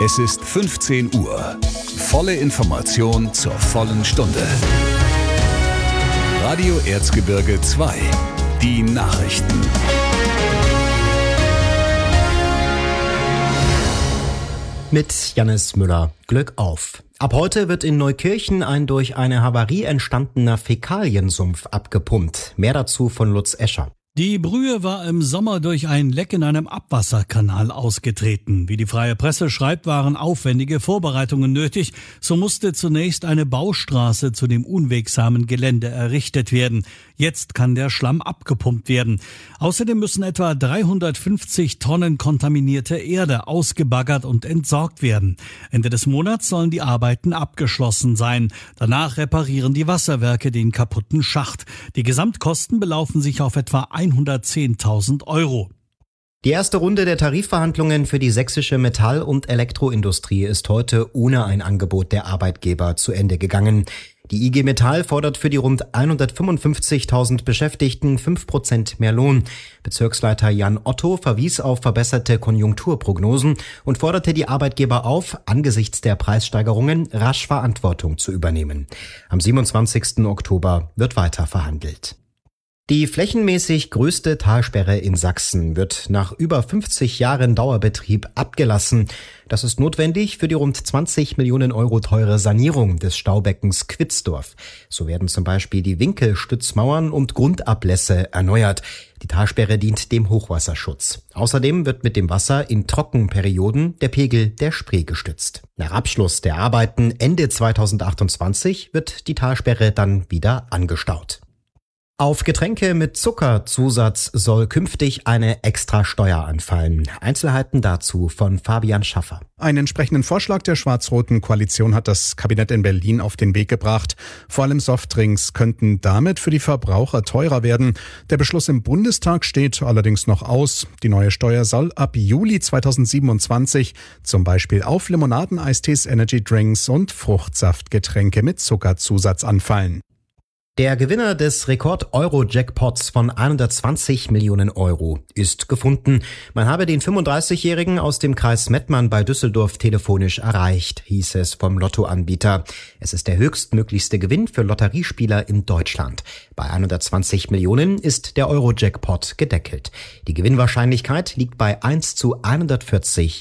Es ist 15 Uhr. Volle Information zur vollen Stunde. Radio Erzgebirge 2. Die Nachrichten. Mit Jannis Müller. Glück auf. Ab heute wird in Neukirchen ein durch eine Havarie entstandener Fäkaliensumpf abgepumpt. Mehr dazu von Lutz Escher. Die Brühe war im Sommer durch ein Leck in einem Abwasserkanal ausgetreten. Wie die Freie Presse schreibt, waren aufwendige Vorbereitungen nötig. So musste zunächst eine Baustraße zu dem unwegsamen Gelände errichtet werden. Jetzt kann der Schlamm abgepumpt werden. Außerdem müssen etwa 350 Tonnen kontaminierte Erde ausgebaggert und entsorgt werden. Ende des Monats sollen die Arbeiten abgeschlossen sein. Danach reparieren die Wasserwerke den kaputten Schacht. Die Gesamtkosten belaufen sich auf etwa 110.000 Euro. Die erste Runde der Tarifverhandlungen für die sächsische Metall- und Elektroindustrie ist heute ohne ein Angebot der Arbeitgeber zu Ende gegangen. Die IG Metall fordert für die rund 155.000 Beschäftigten 5% mehr Lohn. Bezirksleiter Jan Otto verwies auf verbesserte Konjunkturprognosen und forderte die Arbeitgeber auf, angesichts der Preissteigerungen rasch Verantwortung zu übernehmen. Am 27. Oktober wird weiter verhandelt. Die flächenmäßig größte Talsperre in Sachsen wird nach über 50 Jahren Dauerbetrieb abgelassen. Das ist notwendig für die rund 20 Millionen Euro teure Sanierung des Staubeckens Quitzdorf. So werden zum Beispiel die Winkelstützmauern und Grundablässe erneuert. Die Talsperre dient dem Hochwasserschutz. Außerdem wird mit dem Wasser in Trockenperioden der Pegel der Spree gestützt. Nach Abschluss der Arbeiten Ende 2028 wird die Talsperre dann wieder angestaut. Auf Getränke mit Zuckerzusatz soll künftig eine Extrasteuer anfallen. Einzelheiten dazu von Fabian Schaffer. Einen entsprechenden Vorschlag der schwarz-roten Koalition hat das Kabinett in Berlin auf den Weg gebracht. Vor allem Softdrinks könnten damit für die Verbraucher teurer werden. Der Beschluss im Bundestag steht allerdings noch aus. Die neue Steuer soll ab Juli 2027 zum Beispiel auf Limonaden, Eistees, Energydrinks und Fruchtsaftgetränke mit Zuckerzusatz anfallen. Der Gewinner des Rekord-Euro-Jackpots von 120 Millionen Euro ist gefunden. Man habe den 35-Jährigen aus dem Kreis Mettmann bei Düsseldorf telefonisch erreicht, hieß es vom Lottoanbieter. Es ist der höchstmöglichste Gewinn für Lotteriespieler in Deutschland. Bei 120 Millionen ist der Euro-Jackpot gedeckelt. Die Gewinnwahrscheinlichkeit liegt bei 1 zu 140